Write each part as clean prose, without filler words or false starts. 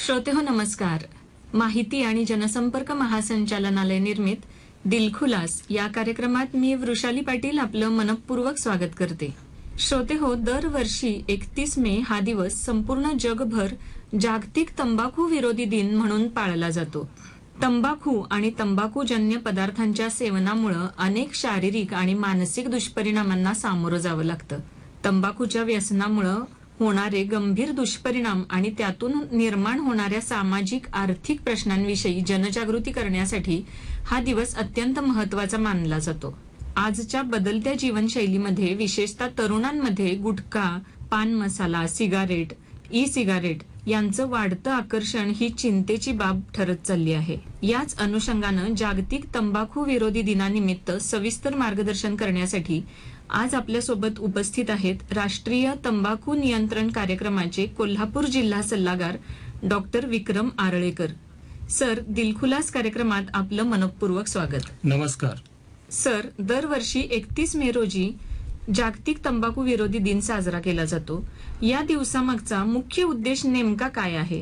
श्रोतेहो नमस्कार. माहिती आणि जनसंपर्क महासंचालनालय निर्मित दिलखुलास या कार्यक्रमात मी वृषाली पाटील आपलं मनपूर्वक स्वागत करते. श्रोतेहो, दरवर्षी 31 मे हा दिवस संपूर्ण जगभर जागतिक तंबाखू विरोधी दिन म्हणून पाळला जातो. तंबाखू आणि तंबाखूजन्य पदार्थांच्या सेवनामुळे अनेक शारीरिक आणि मानसिक दुष्परिणामांना सामोरं जावं लागतं. तंबाखूच्या व्यसनामुळे होणारे गंभीर दुष्परिणाम आणि त्यातून निर्माण होणाऱ्या सामाजिक आर्थिक प्रश्नांविषयी जनजागृती करण्यासाठी हा दिवस अत्यंत महत्त्वाचा मानला जातो. आजच्या बदलत्या जीवनशैलीमध्ये विशेषतः तरुणांमध्ये गुटखा, पान मसाला, सिगारेट, ई सिगारेट यांचं वाढतं आकर्षण ही चिंतेची बाब ठरत चालली आहे. याच अनुषंगानं जागतिक तंबाखू विरोधी दिनानिमित्त सविस्तर मार्गदर्शन करण्यासाठी आज आपल्यासोबत उपस्थित आहेत राष्ट्रीय तंबाखू नियंत्रण कार्यक्रमाचे कोल्हापूर जिल्हा सल्लागार डॉक्टर विक्रम आरळेकर. सर, दिलखुलास कार्यक्रमात आपलं मनपूर्वक स्वागत. नमस्कार सर. दरवर्षी 31 मे रोजी जागतिक तंबाखू विरोधी दिन साजरा केला जातो. या दिवसामागचा मुख्य उद्देश नेमका काय आहे?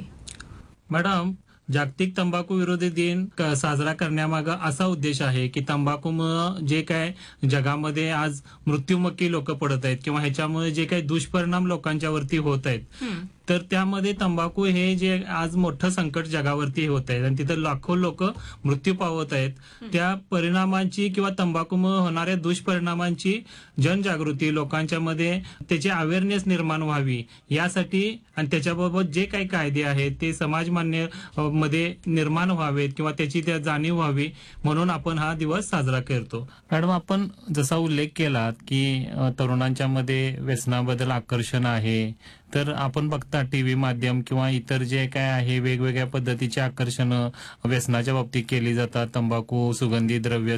मॅडम, जागतिक तंबाखू विरोधी दिन साजरा करण्यामागं असा उद्देश आहे की तंबाखूमुळे जे काय जगामध्ये आज मृत्युमुखी लोक पडत आहेत किंवा ह्याच्यामुळे जे काही दुष्परिणाम लोकांच्यावरती होत आहेत, तर त्यामध्ये तंबाखू हे जे आज मोठं संकट जगावरती होत आहे आणि तिथं लाखो लोक मृत्यू पावत आहेत, त्या परिणामांची किंवा तंबाखूमुळे होणाऱ्या दुष्परिणामांची जनजागृती लोकांच्या मध्ये त्याची अवेअरनेस निर्माण व्हावी यासाठी आणि त्याच्याबाबत जे काही कायदे आहेत ते समाजमान्य मध्ये निर्माण व्हावेत किंवा त्याची त्या जाणीव व्हावी म्हणून आपण हा दिवस साजरा करतो. मॅडम, आपण जसा उल्लेख केलात की तरुणांच्या मध्ये व्यसनाबद्दल आकर्षण आहे, तर आपण बघता टीव्ही माध्यम किंवा इतर जे काय आहे वेगवेगळ्या पद्धतीचे आकर्षण व्यसनाच्या बाबतीत केली जातात. तंबाखू, सुगंधी द्रव्य,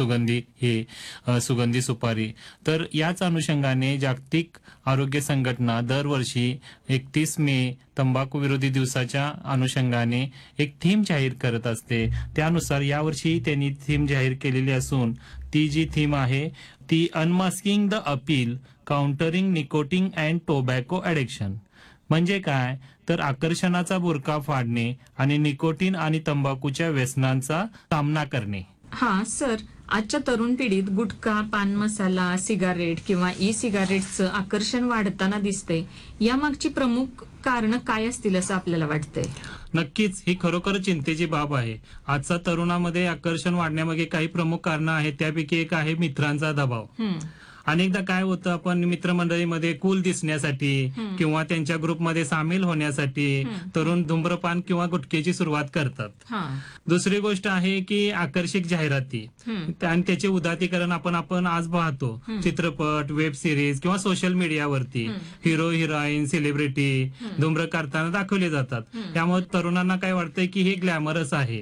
सुगंधी सुपारी. तर याच अनुषंगाने जागतिक आरोग्य संघटना दरवर्षी 31 मे तंबाखू विरोधी दिवसाच्या अनुषंगाने एक थीम जाहीर करत असते. त्यानुसार यावर्षी त्यांनी थीम जाहीर केलेली असून ती जी थीम आहे ती unmasking the appeal countering nicotine and tobacco addiction. म्हणजे काय, तर आकर्षणाचा बुरका फाडणे आणि निकोटीन आणि तंबाखूच्या व्यसनांचा सामना करणे. हा सर, आजच्या तरुण पिढीत गुटखा, पान मसाला, सिगारेट किंवा ई सिगारेटचं आकर्षण वाढताना दिसतंय. यामागची प्रमुख कारण काय असतील असं आपल्याला वाटतंय? नक्कीच ही खरोखर चिंतेची बाब आहे. आजचा तरुणामध्ये आकर्षण वाढण्यामागे काही प्रमुख कारणं आहेत. त्यापैकी एक आहे मित्रांचा दबाव. अनेकदा काय होतं, आपण मित्रमंडळीमध्ये कूल दिसण्यासाठी किंवा त्यांच्या ग्रुपमध्ये सामील होण्यासाठी तरुण धूम्रपान किंवा गुटख्याची सुरुवात करतात. दुसरी गोष्ट आहे की आकर्षक जाहिराती आणि त्याचे उदात्तीकरण आपण आज पाहतो. चित्रपट, वेब सिरीज किंवा सोशल मीडियावरती हिरो, हिरोईन, सेलिब्रिटी धूम्र करताना दाखवले जातात. त्यामुळे तरुणांना काय वाटतंय की हे ग्लॅमरस आहे.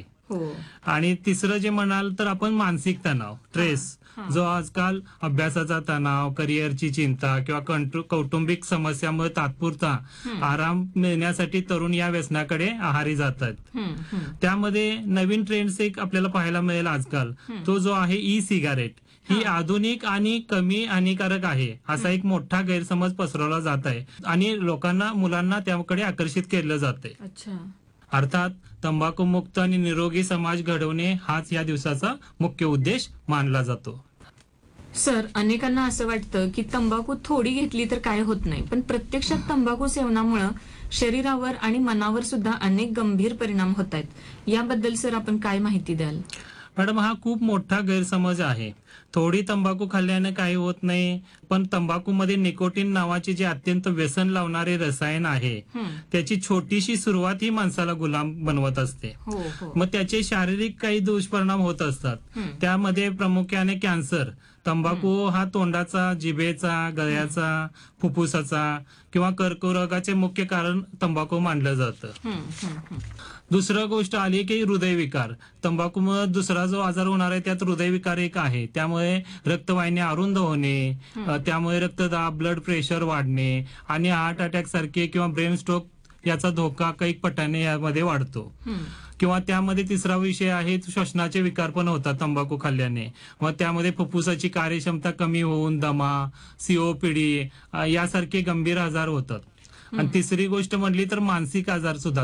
आणि तिसरं जे म्हणाल तर आपण मानसिक तणाव, स्ट्रेस, जो आजकाल अभ्यासाचा तणाव, करिअरची चिंता किंवा कौटुंबिक समस्यामुळे तात्पुरता आराम मिळण्यासाठी तरुण या व्यसनाकडे आहारी जातात. त्यामध्ये नवीन ट्रेंड्स एक आपल्याला पाहायला मिळेल आजकाल, तो जो आहे ई सिगारेट. ही आधुनिक आणि कमी हानिकारक आहे असा एक मोठा गैरसमज पसरवला जात आहे आणि मुलांना त्याकडे आकर्षित केलं जाते. अर्थात तंबाखू मुक्त आणि निरोगी समाज घडवणे हाच या दिवसाचा मुख्य उद्देश मानला जातो. सर, अनेकांना असं वाटतं की तंबाखू थोडी घेतली तर काय होत नाही, पण प्रत्यक्षात तंबाखू सेवनामुळे शरीरावर आणि मनावर सुद्धा अनेक गंभीर परिणाम होत आहेत. याबद्दल सर आपण काय माहिती द्याल? मॅडम, हा खूप मोठा गैरसमज आहे. थोडी तंबाखू खाल्ल्याने काही होत नाही, पण तंबाखूमध्ये निकोटीन नावाचे जे अत्यंत व्यसन लावणारे रसायन आहे त्याची छोटीशी सुरुवात ही माणसाला गुलाम बनवत असते. मग त्याचे शारीरिक काही दुष्परिणाम होत असतात. त्यामध्ये प्रामुख्याने कॅन्सर. तंबाखू हा तोंडाचा, जिभेचा, गळ्याचा, फुफ्फुसाचा किंवा कर्करोगाचे मुख्य कारण तंबाखू मानलं जातं. दुसरं गोष्ट आली की हृदयविकार. तंबाखूमुळे दुसरा जो आजार होणार आहे त्यात हृदयविकार एक आहे. त्यामुळे रक्तवाहिन्या अरुंद होणे, त्यामुळे रक्तदाब, ब्लड प्रेशर वाढणे आणि हार्ट अटॅक सारखे किंवा ब्रेन स्ट्रोक याचा धोका कैक पटाने यामध्ये वाढतो. किंवा त्यामध्ये तिसरा विषय आहे श्वसनाचे विकार पण होतात तंबाखू खाल्ल्याने. मग त्यामध्ये फुफ्फुसाची कार्यक्षमता कमी होऊन दमा, COPD यासारखे गंभीर आजार होतात. आणि तिसरी गोष्ट म्हटली तर मानसिक आजार सुद्धा.